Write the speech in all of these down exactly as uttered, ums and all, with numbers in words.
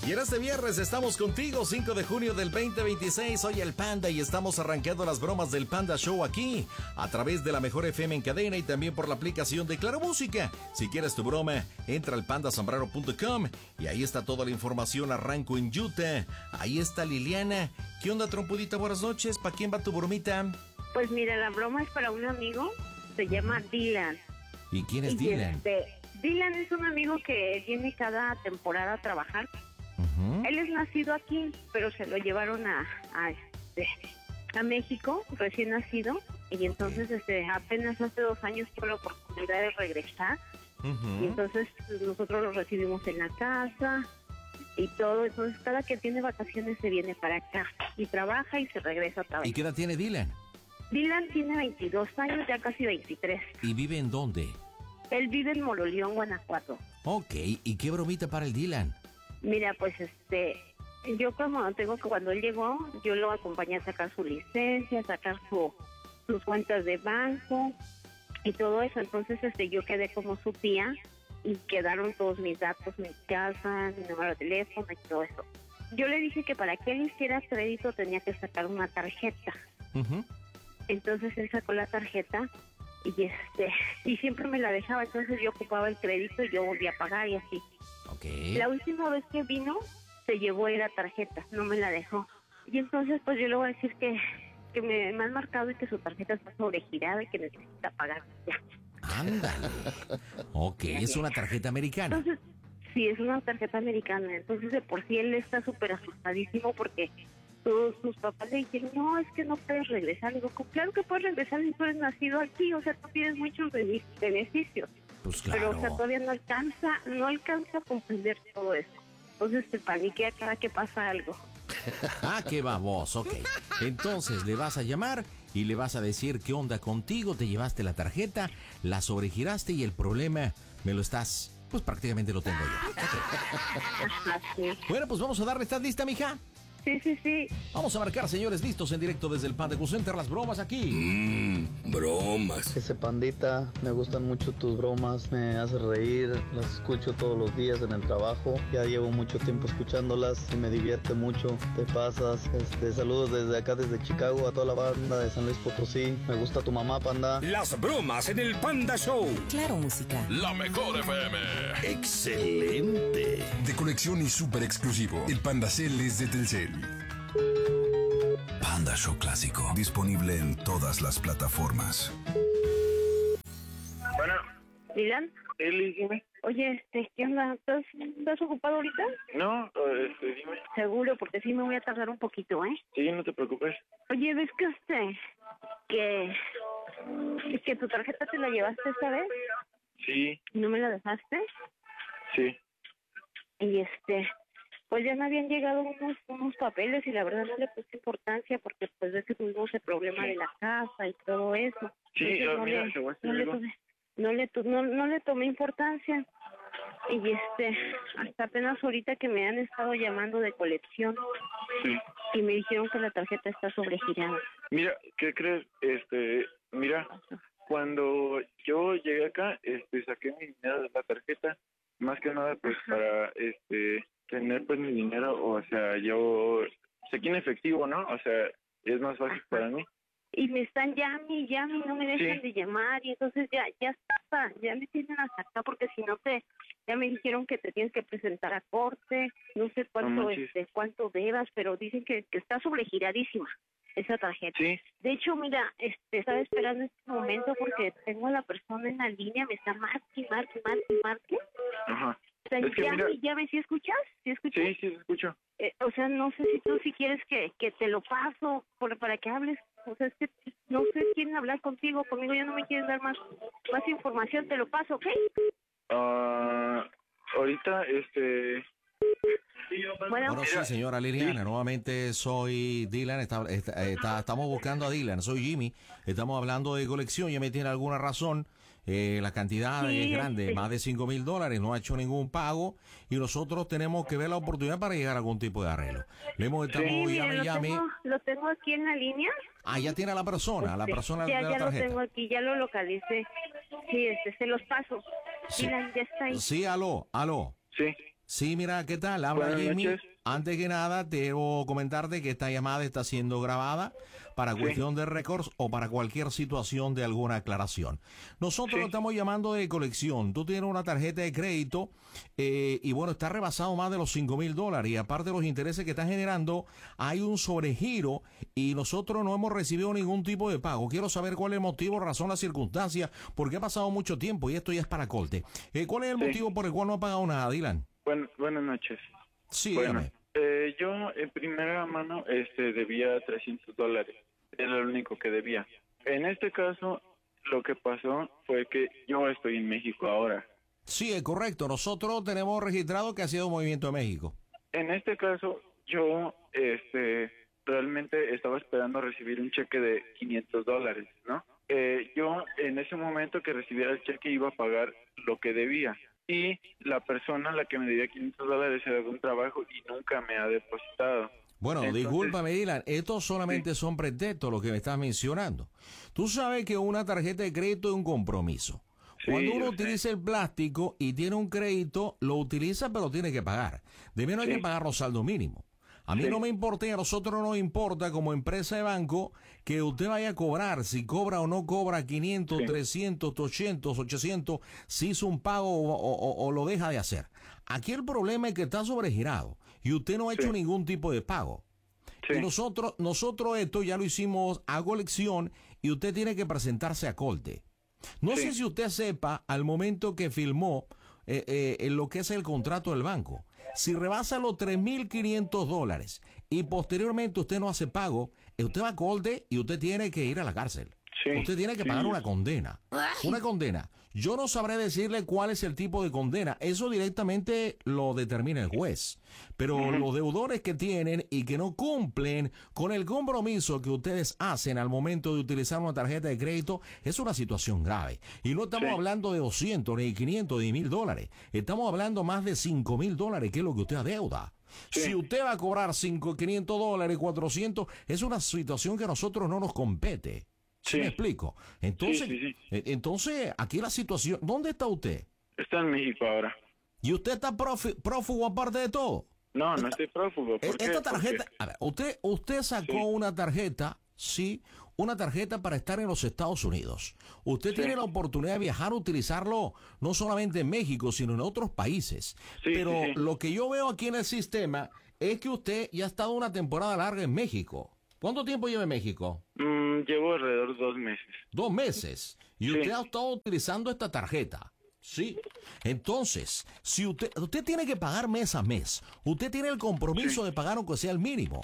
Y en este viernes estamos contigo, cinco de junio del veinte veintiséis. Soy el Panda y estamos arrancando las bromas del Panda Show aquí, a través de la Mejor F M en cadena y también por la aplicación de Claro Música. Si quieres tu broma, entra al panda zambrano punto com y ahí está toda la información. Arranco en Utah. Ahí está Liliana. ¿Qué onda, trompudita? Buenas noches. ¿Para quién va tu bromita? Pues mira, la broma es para un amigo. Se llama Dylan. ¿Y quién es y Dylan? Este, Dylan es un amigo que viene cada temporada a trabajar. Uh-huh. Él es nacido aquí, pero se lo llevaron a a, este, a México, recién nacido, y entonces este, apenas hace dos años tuvo la oportunidad de regresar. Uh-huh. Y entonces nosotros lo recibimos en la casa y todo. Entonces cada que tiene vacaciones se viene para acá y trabaja y se regresa otra vez. ¿Y qué edad tiene Dylan? Dylan tiene veintidós años, ya casi veintitrés. ¿Y vive en dónde? Él vive en Mololeón, Guanajuato. Ok, ¿y qué bromita para el Dylan? Mira, pues este, yo como tengo que cuando él llegó, yo lo acompañé a sacar su licencia, a sacar su, sus cuentas de banco y todo eso. Entonces este, yo quedé como su tía y quedaron todos mis datos, mi casa, mi número de teléfono y todo eso. Yo le dije que para que él hiciera crédito tenía que sacar una tarjeta. Uh-huh. Entonces él sacó la tarjeta y este y siempre me la dejaba. Entonces yo ocupaba el crédito y yo volvía a pagar y así. Okay. La última vez que vino se llevó la tarjeta, no me la dejó. Y entonces pues yo le voy a decir que, que me, me han marcado y que su tarjeta está sobregirada y que necesita pagar ya. Ándale. Ok, es una tarjeta americana. Entonces, sí, es una tarjeta americana. Entonces de por sí él está súper asustadísimo porque todos sus papás le dijeron, no, es que no puedes regresar. Le digo, claro que puedes regresar si tú eres nacido aquí, o sea, tú tienes muchos beneficios. Pues claro. Pero, o sea, todavía no alcanza, no alcanza a comprender todo eso. Entonces se paniquea cada que pasa algo. Ah, qué baboso, ok. Entonces le vas a llamar y le vas a decir qué onda contigo, te llevaste la tarjeta, la sobregiraste y el problema me lo estás, pues prácticamente lo tengo yo. Okay. Sí. Bueno, pues vamos a darle, ¿estás lista, mija? Sí, sí, sí. Vamos a marcar, señores, listos en directo desde el Panda Center, las bromas aquí. Mmm, bromas. Ese Pandita, me gustan mucho tus bromas, me hace reír, las escucho todos los días en el trabajo. Ya llevo mucho tiempo escuchándolas y me divierte mucho. Te pasas. Este, saludos desde acá, desde Chicago, a toda la banda de San Luis Potosí. Me gusta tu mamá, Panda. Las bromas en el Panda Show. Claro Música. La Mejor F M. Excelente. De conexión y súper exclusivo. El Panda Cell es de Telcel. Panda Show Clásico. Disponible en todas las plataformas. Bueno. ¿Dylan? Eli, dime. Oye, este, ¿qué onda? ¿Estás, ¿Estás ocupado ahorita? No, este, dime. Seguro, porque sí me voy a tardar un poquito, ¿eh? Sí, no te preocupes. Oye, ¿ves que este, que, que tu tarjeta te la llevaste esta vez? Sí. ¿No me la dejaste? Sí. Y este... pues ya me habían llegado unos unos papeles y la verdad no le puse importancia porque pues ves que tuvimos el problema de la casa y todo eso. Sí, yo, no, mira, le, te voy a decir no, le algo. tomé, no, le to, no, no le tomé importancia. Y este, hasta apenas ahorita que me han estado llamando de colección. Sí. Y me dijeron que la tarjeta está sobregirada. Mira, ¿qué crees? Este, mira, cuando yo llegué acá, este, saqué mi dinero de la tarjeta, más que nada pues Ajá. para, este... tener pues mi dinero, o sea, yo sé en efectivo, ¿no? O sea, es más fácil Ajá. para mí. Y me están llame y llame y no me dejan sí. de llamar y entonces ya ya está, ya me tienen hasta acá porque si no te, ya me dijeron que te tienes que presentar a corte, no sé cuánto no este, cuánto debas, pero dicen que, que está sobregiradísima esa tarjeta. Sí. De hecho, mira, este, estaba esperando este momento porque tengo a la persona en la línea, me está marque, marque, marque, marque. Ajá. O sea, es que llame, mira... llame, ¿sí escuchas? ¿Sí escuchas? Sí, sí, escucho. Eh, o sea, no sé si tú si quieres que, que te lo paso por, para que hables. O sea, es que no sé, quieren hablar contigo, conmigo ya no me quieren dar más más información, te lo paso, ¿ok? Uh, ahorita, este... Bueno, bueno sí, señora Liliana, sí. Nuevamente soy Dylan, está, está, está, estamos buscando a Dylan, soy Jimmy, estamos hablando de colección, ya me tiene alguna razón, eh, la cantidad sí, es grande, este. más de cinco mil dólares, no ha hecho ningún pago y nosotros tenemos que ver la oportunidad para llegar a algún tipo de arreglo. Le hemos estado sí, llame, mire, llame. Lo tengo, lo tengo aquí en la línea. Ah, ya tiene a la persona, a la persona ya, de la ya tarjeta. Ya lo tengo aquí, ya lo localicé. Sí, este, se los paso. Sí, Dylan, ya está ahí. sí, aló, aló. Sí. Sí, mira, ¿qué tal? Habla Buenas Jimmy. noches. Antes que nada, debo comentarte que esta llamada está siendo grabada para Sí. cuestión de récords o para cualquier situación de alguna aclaración. Nosotros Sí. lo estamos llamando de colección. Tú tienes una tarjeta de crédito eh, y bueno, está rebasado más de los cinco mil dólares y aparte de los intereses que está generando, hay un sobregiro y nosotros no hemos recibido ningún tipo de pago. Quiero saber cuál es el motivo, razón, la circunstancia, porque ha pasado mucho tiempo y esto ya es para corte. Eh, ¿Cuál es el Sí. motivo por el cual no ha pagado nada, Dylan? Buen- buenas noches. Sí, Bueno, dígame. eh, yo en primera mano este, debía trescientos dólares. Era lo único que debía. En este caso, lo que pasó fue que yo estoy en México ahora. Sí, es correcto. Nosotros tenemos registrado que ha sido un movimiento de México. En este caso, yo este, realmente estaba esperando recibir un cheque de quinientos dólares, ¿no? Eh, yo en ese momento que recibiera el cheque iba a pagar lo que debía. Y la persona a la que me debía quinientos dólares se dejó un trabajo y nunca me ha depositado. Bueno, Entonces- discúlpame, Dylan, estos solamente son pretextos lo que me estás mencionando. Tú sabes que una tarjeta de crédito es un compromiso. Sí, Cuando uno yo sé. utiliza el plástico y tiene un crédito, lo utiliza pero tiene que pagar. De menos hay Sí. que pagar los saldos mínimos. A mí Sí. no me importa y a nosotros no nos importa como empresa de banco que usted vaya a cobrar, si cobra o no cobra quinientos, Sí. trescientos, ochocientos, ochocientos, si hizo un pago o, o- o lo deja de hacer. Aquí el problema es que está sobregirado y usted no ha hecho Sí. ningún tipo de pago. Sí. Y nosotros, nosotros esto ya lo hicimos a colección y usted tiene que presentarse a corte. No Sí. sé si usted sepa al momento que firmó eh, eh, en lo que es el contrato del banco. Si rebasa los tres mil quinientos dólares y posteriormente usted no hace pago, eh, usted va a corte y usted tiene que ir a la cárcel. Sí, Usted tiene que sí. pagar una condena. Una condena. Yo no sabré decirle cuál es el tipo de condena. Eso directamente lo determina el juez. Pero los deudores que tienen y que no cumplen con el compromiso que ustedes hacen al momento de utilizar una tarjeta de crédito es una situación grave. Y no estamos Sí. hablando de doscientos, ni quinientos, ni mil dólares. Estamos hablando más de cinco mil dólares, que es lo que usted adeuda. Sí. Si usted va a cobrar cinco, quinientos dólares, cuatrocientos, es una situación que a nosotros no nos compete. ¿Sí Sí. me explico? Entonces, Sí, sí, sí. eh, entonces aquí la situación, ¿dónde está usted? Está en México ahora. ¿Y usted está profi- prófugo aparte de todo? No, no estoy prófugo. ¿Por E- qué? Esta tarjeta, Porque- a ver, usted, usted sacó Sí. una tarjeta, sí, una tarjeta para estar en los Estados Unidos. Usted Sí. tiene la oportunidad de viajar, utilizarlo no solamente en México, sino en otros países. Sí, Pero sí, sí. lo que yo veo aquí en el sistema es que usted ya ha estado una temporada larga en México. ¿Cuánto tiempo lleva en México? Mm, llevo alrededor de dos meses. Dos meses. Y Sí. usted ha estado utilizando esta tarjeta. Sí. Entonces, si usted, usted tiene que pagar mes a mes, usted tiene el compromiso Sí. de pagar aunque sea el mínimo.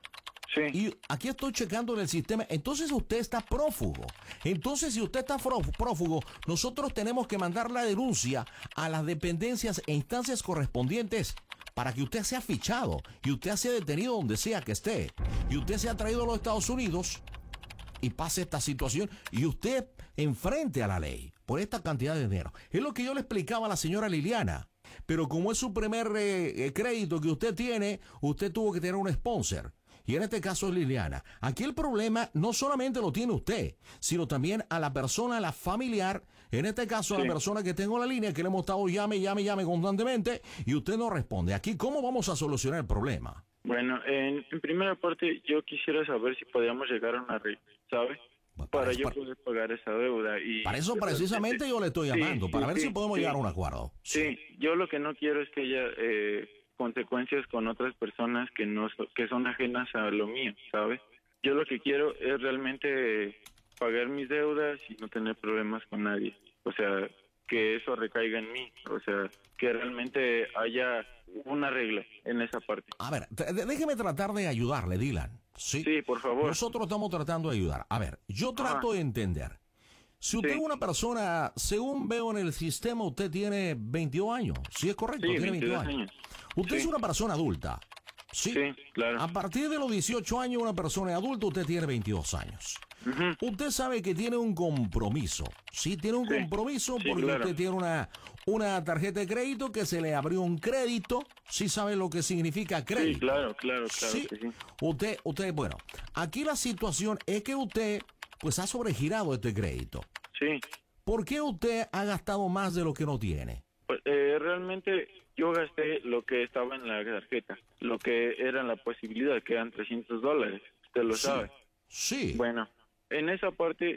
Sí. Y aquí estoy checando en el sistema. Entonces usted está prófugo. Entonces, si usted está fro- prófugo, nosotros tenemos que mandar la denuncia a las dependencias e instancias correspondientes para que usted sea fichado y usted sea detenido donde sea que esté. Y usted sea traído a los Estados Unidos y pase esta situación y usted enfrente a la ley por esta cantidad de dinero. Es lo que yo le explicaba a la señora Liliana. Pero como es su primer eh, eh, crédito que usted tiene, usted tuvo que tener un sponsor. Y en este caso es Liliana. Aquí el problema no solamente lo tiene usted, sino también a la persona, a la familiar, en este caso a Sí. la persona que tengo en la línea, que le hemos estado llame, llame, llame constantemente, y usted no responde. Aquí, ¿cómo vamos a solucionar el problema? Bueno, en, en primera parte yo quisiera saber si podíamos llegar a una arreglo, ¿sabe? Para Para, yo para- poder pagar esa deuda. Y para eso precisamente yo le estoy llamando, Sí, para sí, ver si sí, podemos sí. llegar a un acuerdo. Sí, yo lo que no quiero es que haya eh, consecuencias con otras personas que no so- que son ajenas a lo mío, ¿sabes? Yo lo que quiero es realmente eh, pagar mis deudas y no tener problemas con nadie. O sea, que eso recaiga en mí. O sea, que realmente haya un arreglo en esa parte. A ver, t- de- déjeme tratar de ayudarle, Dylan. Sí. Sí, por favor. Nosotros estamos tratando de ayudar. A ver, yo trato Ajá. de entender. Si usted Sí. es una persona, según veo en el sistema, usted tiene veintidós años. Sí, es correcto, Sí, tiene veintidós veintidós años. años. Usted Sí. es una persona adulta. Sí. Sí, claro. A partir de los dieciocho años, una persona adulta, usted tiene veintidós años. Ujú. Usted sabe que tiene un compromiso. Sí, tiene un Sí. compromiso Sí, porque claro. usted tiene una, una tarjeta de crédito que se le abrió un crédito. Sí sabe lo que significa crédito. Sí, claro, claro, claro Sí. que sí. Usted, usted, bueno, aquí la situación es que usted, pues, ha sobregirado este crédito. Sí. ¿Por qué usted ha gastado más de lo que no tiene? Pues, eh, realmente yo gasté lo que estaba en la tarjeta, lo que era la posibilidad, que eran trescientos dólares, usted lo Sí. sabe. Sí. Bueno, en esa parte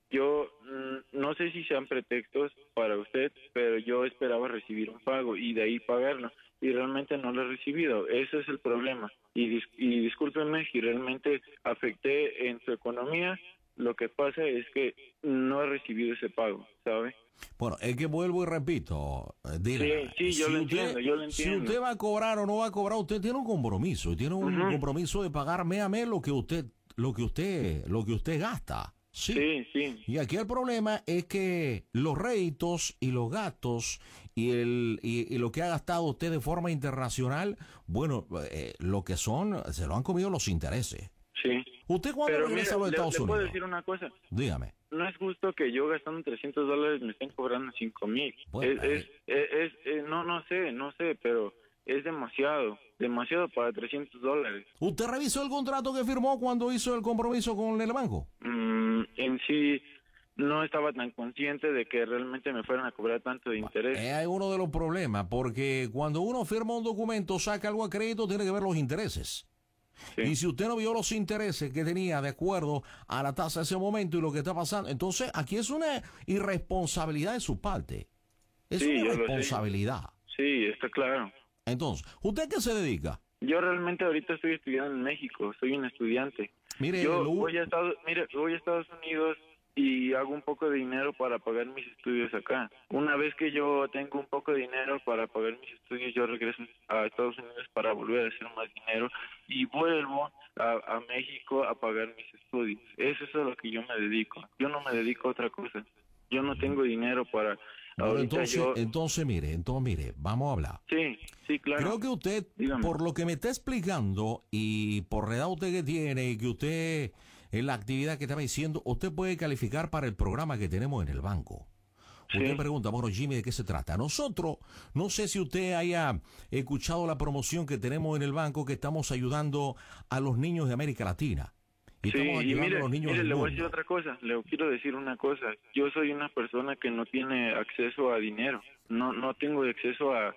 yo mm, no sé si sean pretextos para usted, pero yo esperaba recibir un pago y de ahí pagarlo, y realmente no lo he recibido. Ese es el problema. Y, dis- y discúlpenme si realmente afecté en su economía. Lo que pasa es que no he recibido ese pago, ¿sabe? Bueno, es que vuelvo y repito, eh, Dylan, Sí, sí, yo si lo usted- entiendo, yo lo Si entiendo. usted va a cobrar o no va a cobrar, usted tiene un compromiso, y tiene un Ujú. compromiso de pagar mes a mes lo que usted, lo que usted, lo que usted gasta. Sí. Sí, sí. Y aquí el problema es que los réditos y los gastos y el y, y lo que ha gastado usted de forma internacional, bueno, eh, lo que son, se lo han comido los intereses. Sí. ¿Usted cuándo Pero regresa a mira, los le, Estados le puedo Unidos? decir una cosa. Dígame. No es justo que yo gastando trescientos dólares me estén cobrando cinco mil. Bueno, es, es, es, es- eh, no, no sé, no sé, pero es demasiado, demasiado para trescientos dólares. ¿Usted revisó el contrato que firmó cuando hizo el compromiso con el banco? Mm, en sí, no estaba tan consciente de que realmente me fueran a cobrar tanto de interés. Es uno de los problemas, porque cuando uno firma un documento, saca algo a crédito, tiene que ver los intereses. Sí. Y si usted no vio los intereses que tenía de acuerdo a la tasa de ese momento y lo que está pasando, entonces aquí es una irresponsabilidad de su parte. Es Sí, una yo lo sé. irresponsabilidad. Sí, está claro. Entonces, ¿usted a qué se dedica? Yo realmente ahorita estoy estudiando en México, soy un estudiante. Mire, Yo lo- voy a Estados, mire, voy a Estados Unidos y hago un poco de dinero para pagar mis estudios acá. Una vez que yo tengo un poco de dinero para pagar mis estudios, yo regreso a Estados Unidos para volver a hacer más dinero y vuelvo a, a México a pagar mis estudios. Eso es a lo que yo me dedico. Yo no me dedico a otra cosa. Yo no tengo dinero para... Bueno, ahorita entonces, yo... entonces, mire, entonces, mire, vamos a hablar. Sí, sí, claro. Creo que usted, Dígame. por lo que me está explicando y por la edad usted que tiene y que usted, en la actividad que estaba diciendo, usted puede calificar para el programa que tenemos en el banco. Sí. Usted pregunta, bueno, Jimmy, ¿de qué se trata? Nosotros, no sé si usted haya escuchado la promoción que tenemos en el banco, que estamos ayudando a los niños de América Latina. Y Sí, estamos y ayudando mire, a los niños mire, del le voy a decir mundo. otra cosa, le quiero decir una cosa, yo soy una persona que no tiene acceso a dinero, no no tengo acceso a,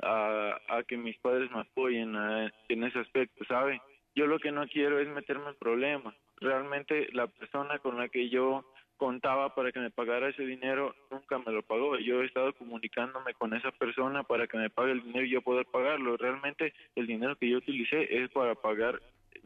a, a que mis padres me apoyen a- en ese aspecto, ¿sabe? Yo lo que no quiero es meterme en problemas, realmente la persona con la que yo contaba para que me pagara ese dinero nunca me lo pagó, yo he estado comunicándome con esa persona para que me pague el dinero y yo poder pagarlo, realmente el dinero que yo utilicé es para pagar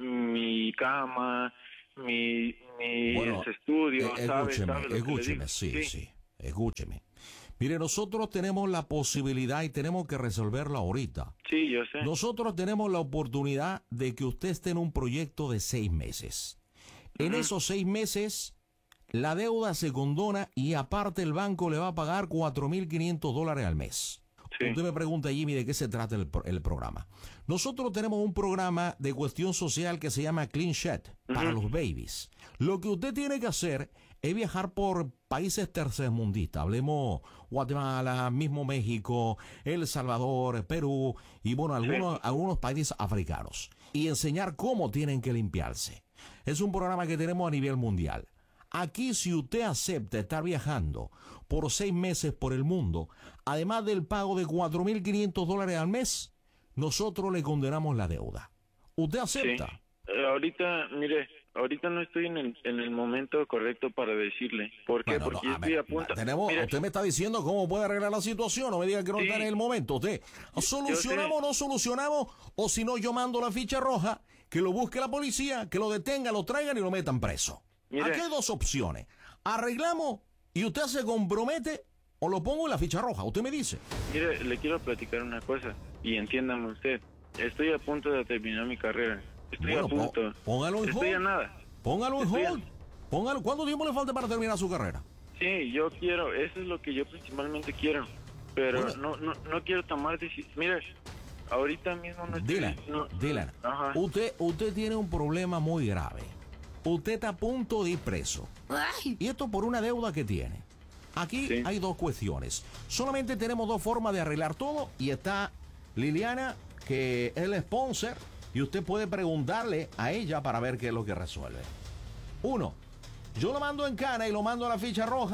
mi cama, mi, mis Bueno, estudios, Eh, ¿sabe? escúcheme, ¿Sabe lo que le escúcheme, digo? sí, sí, escúcheme. Mire, nosotros tenemos la posibilidad y tenemos que resolverlo ahorita. Sí, yo sé. Nosotros tenemos la oportunidad de que usted esté en un proyecto de seis meses. En Ujú. esos seis meses, la deuda se condona y aparte el banco le va a pagar cuatro mil quinientos dólares al mes. Sí. Usted me pregunta, Jimmy, ¿de qué se trata el, pro- el programa? Nosotros tenemos un programa de cuestión social que se llama Clean Shed para Ujú. los babies. Lo que usted tiene que hacer es viajar por países tercermundistas. Hablemos Guatemala, mismo México, El Salvador, Perú y bueno, algunos, algunos países africanos. Y enseñar cómo tienen que limpiarse. Es un programa que tenemos a nivel mundial. Aquí, si usted acepta estar viajando por seis meses por el mundo, además del pago de cuatro mil quinientos dólares al mes, nosotros le condenamos la deuda. ¿Usted Sí. acepta? Eh, ahorita, mire, ahorita no estoy en el, en el momento correcto para decirle. ¿Por qué? Bueno, no, Porque a yo estoy ver, a punto... tenemos, Mire, usted me está diciendo cómo puede arreglar la situación, no me diga que no Sí. está en el momento. Usted, ¿solucionamos o no solucionamos? O si no, yo mando la ficha roja, que lo busque la policía, que lo detenga, lo traigan y lo metan preso. Mire. Aquí hay dos opciones. Arreglamos y usted se compromete o lo pongo en la ficha roja. Usted me dice. mire, le quiero platicar una cosa y entiéndame usted. Estoy a punto de terminar mi carrera. Estoy Bueno, a punto. pó- póngalo en Estoy a hold. nada. Póngalo en Estoy a- hold. Póngalo. ¿Cuánto tiempo le falta para terminar su carrera? Sí, yo quiero, eso es lo que yo principalmente quiero, pero Bueno. no, no, no quiero tomar decisiones. Mire, ahorita mismo no estoy... Dylan, no- Dylan, Ajá. usted, usted tiene un problema muy grave. Usted está a punto de ir preso. Y esto por una deuda que tiene. Aquí Sí. hay dos cuestiones. Solamente tenemos dos formas de arreglar todo y está Liliana, que es el sponsor, y usted puede preguntarle a ella para ver qué es lo que resuelve. Uno, yo lo mando en cana y lo mando a la ficha roja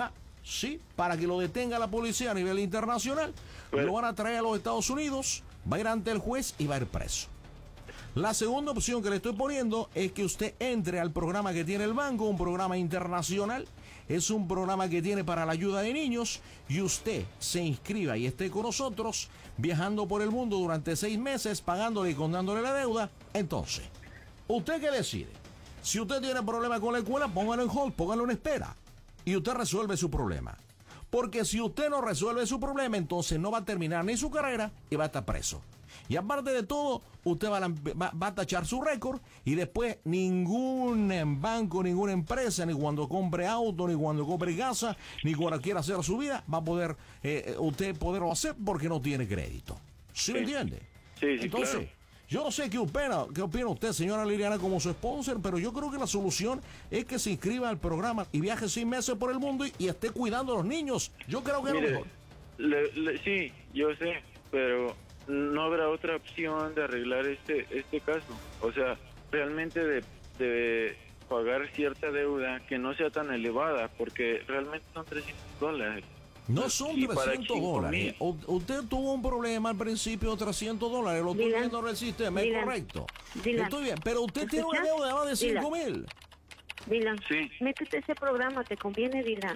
sí, para que lo detenga la policía a nivel internacional. Pues, lo van a traer a los Estados Unidos, va a ir ante el juez y va a ir preso. La segunda opción que le estoy poniendo es que usted entre al programa que tiene el banco, un programa internacional. Es un programa que tiene para la ayuda de niños y usted se inscriba y esté con nosotros viajando por el mundo durante seis meses, pagándole y contándole la deuda. Entonces, ¿usted qué decide? Si usted tiene problemas con la escuela, póngalo en hold, póngalo en espera y usted resuelve su problema. Porque si usted no resuelve su problema, entonces no va a terminar ni su carrera y va a estar preso. Y aparte de todo, usted va a, va, va a tachar su récord y después ningún banco, ninguna empresa, ni cuando compre auto, ni cuando compre casa, ni cuando quiera hacer su vida, va a poder, eh, usted poderlo hacer porque no tiene crédito. ¿Sí, sí me entiende? Sí, sí, Entonces, claro. Yo no sé qué opina, qué opina usted, señora Liliana, como su sponsor, pero yo creo que la solución es que se inscriba al programa y viaje seis meses por el mundo y, y esté cuidando a los niños. Yo creo que es lo Mire, mejor. le- le- sí, yo sé, pero no habrá otra opción de arreglar este este caso. O sea, realmente de, de pagar cierta deuda que no sea tan elevada, porque realmente son trescientos dólares. No son Y para trescientos cinco dólares. mil. U- Usted tuvo un problema al principio de trescientos dólares. Lo estoy Dylan, viendo en el sistema, es Dylan, correcto. Dylan, Estoy bien, pero usted ¿me tiene una escuchas? deuda de más de Dylan. cinco mil. Dylan, Sí. métete a ese programa, te conviene, Dylan.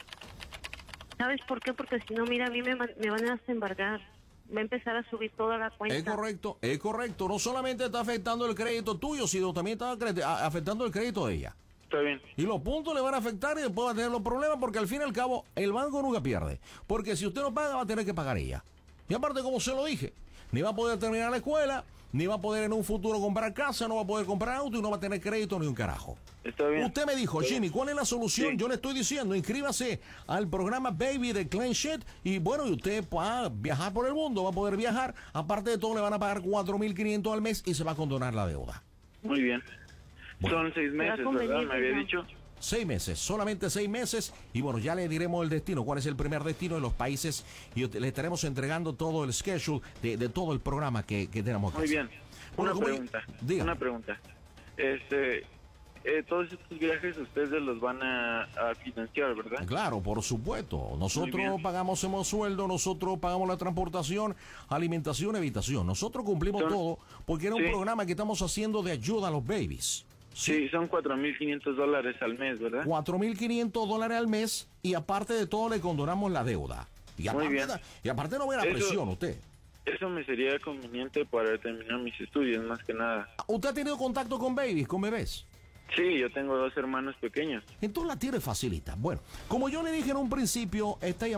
¿Sabes por qué? Porque si no, mira, a mí me, man- me van a desembargar. Va a empezar a subir toda la cuenta. Es correcto, es correcto. No solamente está afectando el crédito tuyo, sino también está cre- a- afectando el crédito de ella. Está bien. Y los puntos le van a afectar y después va a tener los problemas porque al fin y al cabo el banco nunca pierde. Porque si usted no paga va a tener que pagar ella. Y aparte, como se lo dije, ni va a poder terminar la escuela, ni va a poder en un futuro comprar casa, no va a poder comprar auto y no va a tener crédito ni un carajo. Está bien. Usted me dijo, Jimmy, ¿cuál es la solución? Sí. Yo le estoy diciendo, inscríbase al programa Baby de Clean Sheet y bueno, y usted va a viajar por el mundo, va a poder viajar. Aparte de todo, le van a pagar cuatro mil quinientos al mes y se va a condonar la deuda. Muy bien. Bueno. Son seis Será meses, ¿verdad? conveniente, Me había ¿no? dicho. Seis meses, solamente seis meses y bueno, ya le diremos el destino, cuál es el primer destino de los países y le estaremos entregando todo el schedule de, de todo el programa que, que tenemos que Muy hacer. bien. Bueno, Una como- pregunta. dígame. Una pregunta. Este, eh, todos estos viajes ustedes los van a, a financiar, ¿verdad? Claro, por supuesto. Muy Nosotros bien. pagamos hemos sueldo, nosotros pagamos la transportación, alimentación, habitación. Nosotros cumplimos Son- todo porque era un sí. programa que estamos haciendo de ayuda a los babies. Sí, son cuatro mil quinientos dólares al mes, ¿verdad? cuatro mil quinientos dólares al mes y aparte de todo le condonamos la deuda. Y aparte, bien. y aparte no ve la Eso- presión usted. Eso me sería conveniente para terminar mis estudios, más que nada. ¿Usted ha tenido contacto con babies, con bebés? Sí, yo tengo dos hermanos pequeños. Entonces la tiene facilita. Bueno, como yo le dije en un principio, esta